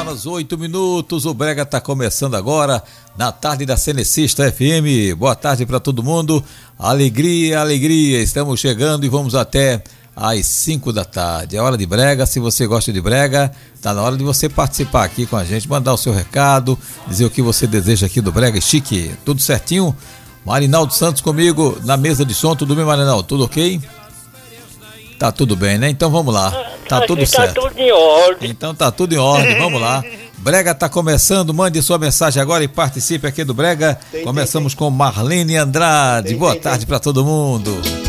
horas 8 minutos, o Brega está começando agora, na tarde da Cenecista FM. Boa tarde para todo mundo, alegria, alegria, estamos chegando e vamos até às 5 da tarde, é hora de Brega. Se você gosta de Brega, tá na hora de você participar aqui com a gente, mandar o seu recado, dizer o que você deseja aqui do Brega Chique, tudo certinho? Marinaldo Santos comigo na mesa de som, tudo bem, Marinaldo? Tudo ok? Tá tudo bem, né? Então vamos lá, tá tudo certo. Tá tudo em ordem. Então tá tudo em ordem, vamos lá. Brega tá começando, mande sua mensagem agora e participe aqui do Brega. Começamos com Marlene Andrade. Boa tarde para todo mundo.